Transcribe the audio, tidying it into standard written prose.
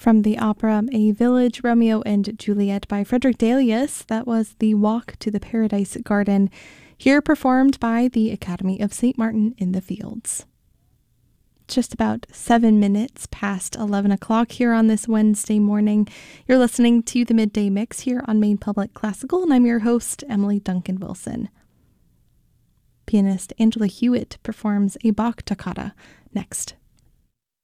From the opera A Village, Romeo and Juliet by Frederick Delius, that was The Walk to the Paradise Garden, here performed by the Academy of St. Martin in the Fields. Just about 7 minutes past 11 o'clock here on this Wednesday morning. You're listening to the Midday Mix here on Maine Public Classical, and I'm your host, Emily Duncan Wilson. Pianist Angela Hewitt performs a Bach toccata next.